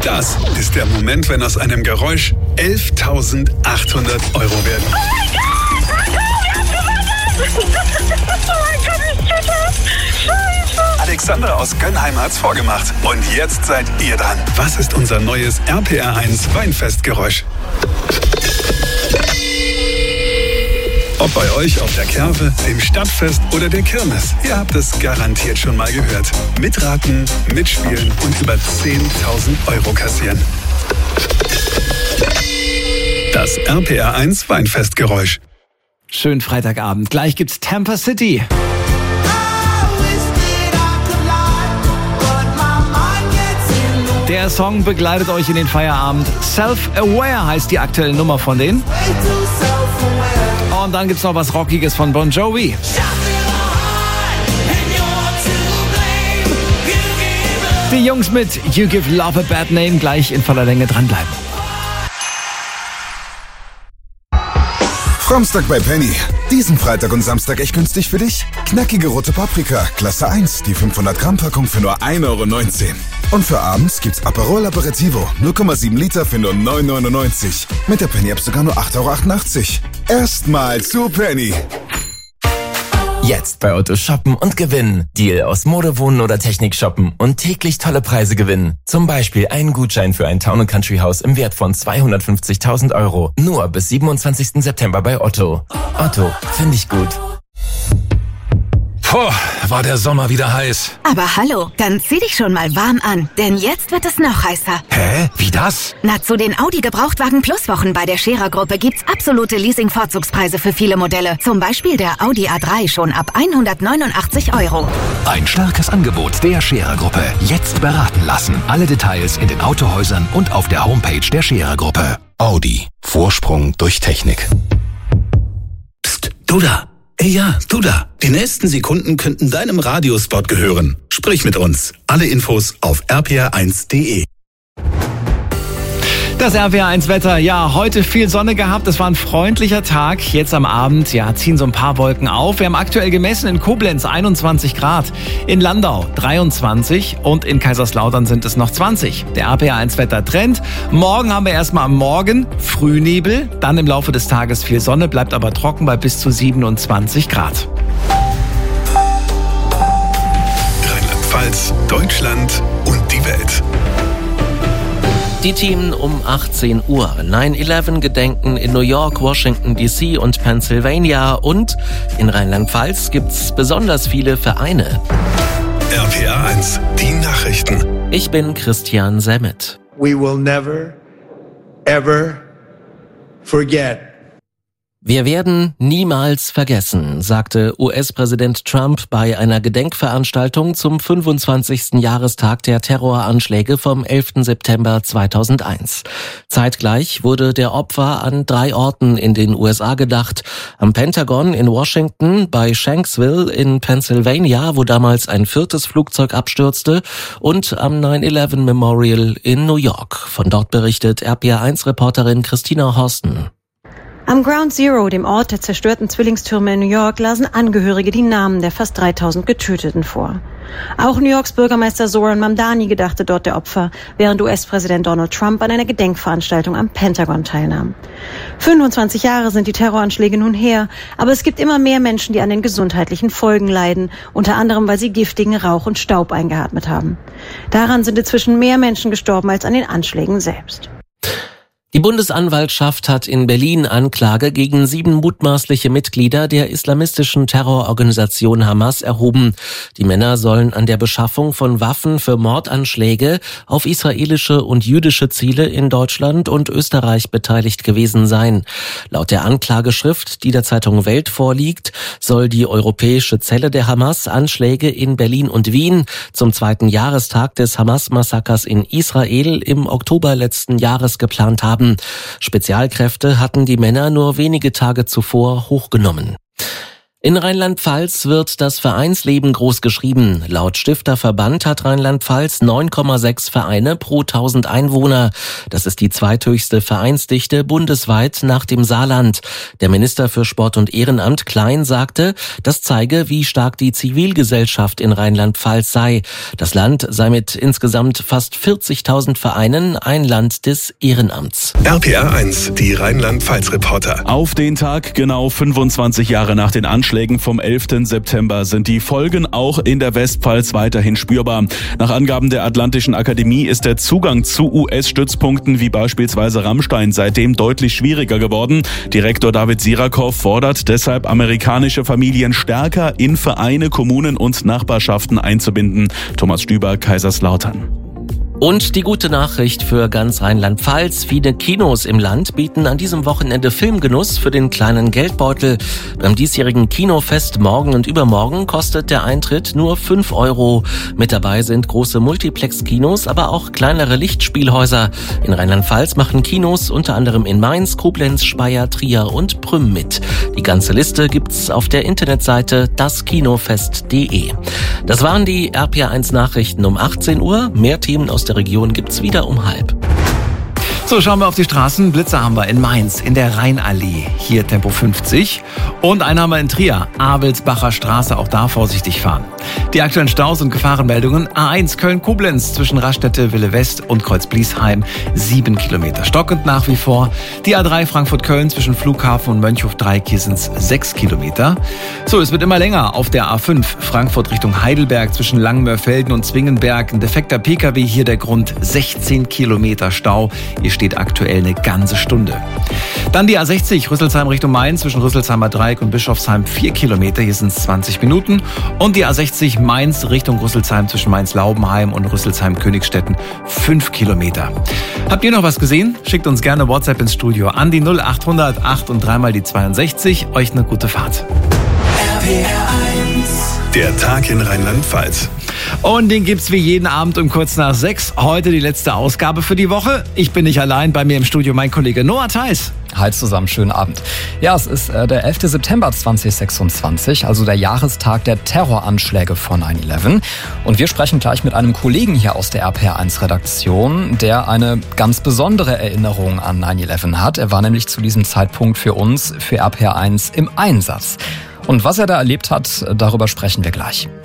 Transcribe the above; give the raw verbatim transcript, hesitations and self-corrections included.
Das ist der Moment, wenn aus einem Geräusch elftausendachthundert Euro werden. Oh mein Gott! Wir haben gewonnen! Oh mein Gott, ich tue das! Scheiße! Alexandra aus Gönnheim hat's vorgemacht. Und jetzt seid ihr dran. Was ist unser neues R P R eins Weinfestgeräusch? Ob bei euch auf der Kerwe, dem Stadtfest oder der Kirmes. Ihr habt es garantiert schon mal gehört. Mitraten, mitspielen und über zehntausend Euro kassieren. Das R P R eins Weinfestgeräusch. Schönen Freitagabend. Gleich gibt's Tampa City. Der Song begleitet euch in den Feierabend. Self-Aware heißt die aktuelle Nummer von denen. Und dann gibt's noch was Rockiges von Bon Jovi. Die Jungs mit You Give Love a Bad Name gleich in voller Länge dranbleiben. Samstag bei Penny. Diesen Freitag und Samstag echt günstig für dich. Knackige rote Paprika, Klasse eins, die fünfhundert Gramm Packung für nur ein Euro neunzehn. Und für abends gibt's Aperol Aperitivo, null Komma sieben Liter für nur neun Euro neunundneunzig. Mit der Penny-App sogar nur acht Euro achtundachtzig. Erstmal zu Penny. Jetzt bei Otto shoppen und gewinnen. Deal aus Mode, Wohnen oder Technik shoppen und täglich tolle Preise gewinnen. Zum Beispiel einen Gutschein für ein Town and Country Haus im Wert von zweihundertfünfzigtausend Euro. Nur bis siebenundzwanzigsten September bei Otto. Otto, finde ich gut. Puh, war der Sommer wieder heiß. Aber hallo, dann zieh dich schon mal warm an, denn jetzt wird es noch heißer. Hä? Wie das? Na, zu den Audi Gebrauchtwagen Plus Wochen bei der Scherer Gruppe gibt's absolute Leasing-Vorzugspreise für viele Modelle. Zum Beispiel der Audi A drei schon ab hundertneunundachtzig Euro. Ein starkes Angebot der Scherer Gruppe. Jetzt beraten lassen. Alle Details in den Autohäusern und auf der Homepage der Scherer Gruppe. Audi. Vorsprung durch Technik. Psst, du da. Hey, ja, du da. Die nächsten Sekunden könnten deinem Radiospot gehören. Sprich mit uns. Alle Infos auf r p r eins punkt d e. Das R P R eins Wetter, ja, heute viel Sonne gehabt, es war ein freundlicher Tag. Jetzt am Abend, ja, ziehen so ein paar Wolken auf. Wir haben aktuell gemessen in Koblenz einundzwanzig Grad, in Landau dreiundzwanzig und in Kaiserslautern sind es noch zwanzig. Der R P R eins Wetter Trend. Morgen haben wir erstmal am Morgen Frühnebel, dann im Laufe des Tages viel Sonne, bleibt aber trocken bei bis zu siebenundzwanzig Grad. Rheinland-Pfalz, Deutschland und die Welt. Die Themen um achtzehn Uhr. neun elf Gedenken in New York, Washington D C und Pennsylvania. Und in Rheinland-Pfalz gibt's besonders viele Vereine. R P R eins, die Nachrichten. Ich bin Christian Semmet. We will never, ever forget. Wir werden niemals vergessen, sagte U S-Präsident Trump bei einer Gedenkveranstaltung zum fünfundzwanzigsten Jahrestag der Terroranschläge vom elften September zweitausendeins. Zeitgleich wurde der Opfer an drei Orten in den U S A gedacht. Am Pentagon in Washington, bei Shanksville in Pennsylvania, wo damals ein viertes Flugzeug abstürzte, und am neun elf Memorial in New York. Von dort berichtet R P R eins Reporterin Christina Horsten. Am Ground Zero, dem Ort der zerstörten Zwillingstürme in New York, lasen Angehörige die Namen der fast dreitausend Getöteten vor. Auch New Yorks Bürgermeister Zoran Mamdani gedachte dort der Opfer, während U S-Präsident Donald Trump an einer Gedenkveranstaltung am Pentagon teilnahm. fünfundzwanzig Jahre sind die Terroranschläge nun her, aber es gibt immer mehr Menschen, die an den gesundheitlichen Folgen leiden, unter anderem, weil sie giftigen Rauch und Staub eingeatmet haben. Daran sind inzwischen mehr Menschen gestorben als an den Anschlägen selbst. Die Bundesanwaltschaft hat in Berlin Anklage gegen sieben mutmaßliche Mitglieder der islamistischen Terrororganisation Hamas erhoben. Die Männer sollen an der Beschaffung von Waffen für Mordanschläge auf israelische und jüdische Ziele in Deutschland und Österreich beteiligt gewesen sein. Laut der Anklageschrift, die der Zeitung Welt vorliegt, soll die europäische Zelle der Hamas Anschläge in Berlin und Wien zum zweiten Jahrestag des Hamas-Massakers in Israel im Oktober letzten Jahres geplant haben. Spezialkräfte hatten die Männer nur wenige Tage zuvor hochgenommen. In Rheinland-Pfalz wird das Vereinsleben groß geschrieben. Laut Stifterverband hat Rheinland-Pfalz neun Komma sechs Vereine pro tausend Einwohner. Das ist die zweithöchste Vereinsdichte bundesweit nach dem Saarland. Der Minister für Sport und Ehrenamt Klein sagte, das zeige, wie stark die Zivilgesellschaft in Rheinland-Pfalz sei. Das Land sei mit insgesamt fast vierzigtausend Vereinen ein Land des Ehrenamts. R P R eins, die Rheinland-Pfalz-Reporter. Auf den Tag genau fünfundzwanzig Jahre nach den Anschlägen vom elften September sind die Folgen auch in der Westpfalz weiterhin spürbar. Nach Angaben der Atlantischen Akademie ist der Zugang zu U S-Stützpunkten wie beispielsweise Rammstein seitdem deutlich schwieriger geworden. Direktor David Sirakow fordert deshalb, amerikanische Familien stärker in Vereine, Kommunen und Nachbarschaften einzubinden. Thomas Stüber, Kaiserslautern. Und die gute Nachricht für ganz Rheinland-Pfalz. Viele Kinos im Land bieten an diesem Wochenende Filmgenuss für den kleinen Geldbeutel. Beim diesjährigen Kinofest morgen und übermorgen kostet der Eintritt nur fünf Euro. Mit dabei sind große Multiplex-Kinos, aber auch kleinere Lichtspielhäuser. In Rheinland-Pfalz machen Kinos unter anderem in Mainz, Koblenz, Speyer, Trier und Prüm mit. Die ganze Liste gibt's auf der Internetseite das kinofest punkt de. Das waren die R P R eins Nachrichten um achtzehn Uhr. Mehr Themen aus der Region gibt's wieder um halb. So, schauen wir auf die Straßen. Blitzer haben wir in Mainz, in der Rheinallee. Hier Tempo fünfzig. Und einen haben wir in Trier, Abelsbacher Straße. Auch da vorsichtig fahren. Die aktuellen Staus und Gefahrenmeldungen. A eins Köln-Koblenz zwischen Raststätte, Wille West und Kreuz-Bliesheim. Sieben Kilometer. Stockend nach wie vor. Die A drei Frankfurt-Köln zwischen Flughafen und Mönchhof-Dreikissens. Sechs Kilometer. So, es wird immer länger auf der A fünf. Frankfurt Richtung Heidelberg zwischen Langenmörfelden und Zwingenberg. Ein defekter Pkw, hier der Grund. sechzehn Kilometer Stau. Hier steht aktuell eine ganze Stunde. Dann die A sechzig, Rüsselsheim Richtung Main, zwischen Rüsselsheimer Dreieck und Bischofsheim vier Kilometer, hier sind es zwanzig Minuten. Und die A sechzig Mainz Richtung Rüsselsheim zwischen Mainz-Laubenheim und Rüsselsheim-Königstetten fünf Kilometer. Habt ihr noch was gesehen? Schickt uns gerne WhatsApp ins Studio an die null acht hundert acht und dreimal die zweiundsechzig. Euch eine gute Fahrt. R P R eins. Der Tag in Rheinland-Pfalz. Und den gibt's wie jeden Abend um kurz nach sechs. Heute die letzte Ausgabe für die Woche. Ich bin nicht allein, bei mir im Studio mein Kollege Noah Theis. Hi zusammen, schönen Abend. Ja, es ist äh, der elfte September zweitausendsechsundzwanzig, also der Jahrestag der Terroranschläge von neun elf. Und wir sprechen gleich mit einem Kollegen hier aus der R P R eins Redaktion, der eine ganz besondere Erinnerung an neun elf hat. Er war nämlich zu diesem Zeitpunkt für uns, für R P R eins im Einsatz. Und was er da erlebt hat, darüber sprechen wir gleich.